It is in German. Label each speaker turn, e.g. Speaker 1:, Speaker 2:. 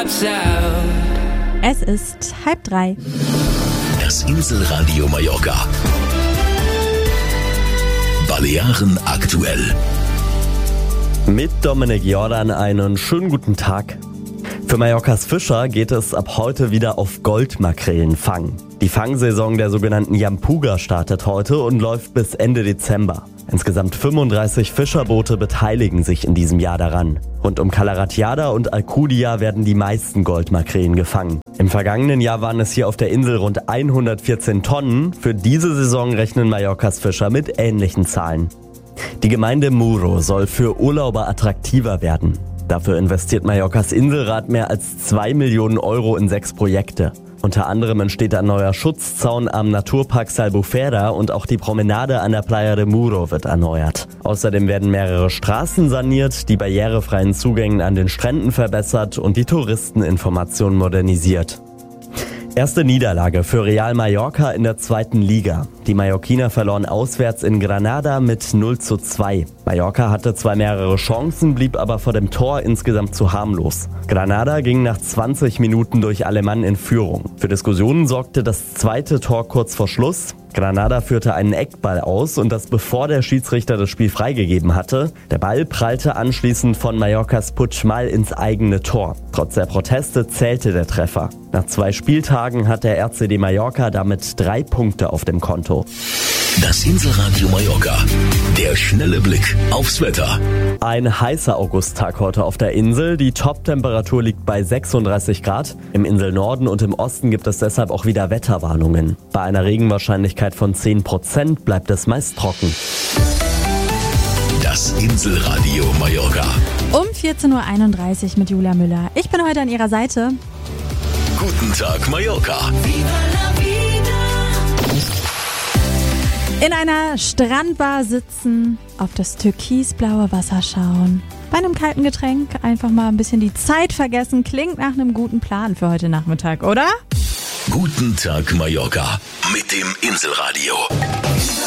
Speaker 1: drops out.
Speaker 2: Es ist 2:30.
Speaker 3: Das Inselradio Mallorca. Balearen aktuell.
Speaker 4: Mit Dominik Jordan einen schönen guten Tag. Für Mallorcas Fischer geht es ab heute wieder auf Goldmakrelenfang. Die Fangsaison der sogenannten Yampuga startet heute und läuft bis Ende Dezember. Insgesamt 35 Fischerboote beteiligen sich in diesem Jahr daran. Rund um Cala Ratjada und Alcudia werden die meisten Goldmakrelen gefangen. Im vergangenen Jahr waren es hier auf der Insel rund 114 Tonnen. Für diese Saison rechnen Mallorcas Fischer mit ähnlichen Zahlen. Die Gemeinde Muro soll für Urlauber attraktiver werden. Dafür investiert Mallorcas Inselrat mehr als 2 Millionen Euro in 6 Projekte. Unter anderem entsteht ein neuer Schutzzaun am Naturpark Salbufera und auch die Promenade an der Playa de Muro wird erneuert. Außerdem werden mehrere Straßen saniert, die barrierefreien Zugängen an den Stränden verbessert und die Touristeninformation modernisiert. Erste Niederlage für Real Mallorca in der 2. Liga. Die Mallorquiner verloren auswärts in Granada mit 0:2. Mallorca hatte zwar mehrere Chancen, blieb aber vor dem Tor insgesamt zu harmlos. Granada ging nach 20 Minuten durch Alemann in Führung. Für Diskussionen sorgte das zweite Tor kurz vor Schluss. Granada führte einen Eckball aus und das bevor der Schiedsrichter das Spiel freigegeben hatte. Der Ball prallte anschließend von Mallorcas Puigmal ins eigene Tor. Trotz der Proteste zählte der Treffer. Nach 2 Spieltagen hat der RCD Mallorca damit 3 Punkte auf dem Konto.
Speaker 3: Das Inselradio Mallorca. Der schnelle Blick aufs Wetter.
Speaker 4: Ein heißer Augusttag heute auf der Insel. Die Top-Temperatur liegt bei 36 Grad. Im Inselnorden und im Osten gibt es deshalb auch wieder Wetterwarnungen. Bei einer Regenwahrscheinlichkeit von 10% bleibt es meist trocken.
Speaker 3: Das Inselradio Mallorca.
Speaker 2: Um 14:31 Uhr mit Julia Müller. Ich bin heute an ihrer Seite.
Speaker 3: Guten Tag Mallorca.
Speaker 2: In einer Strandbar sitzen, auf das türkisblaue Wasser schauen. Bei einem kalten Getränk einfach mal ein bisschen die Zeit vergessen. Klingt nach einem guten Plan für heute Nachmittag, oder?
Speaker 3: Guten Tag Mallorca mit dem Inselradio.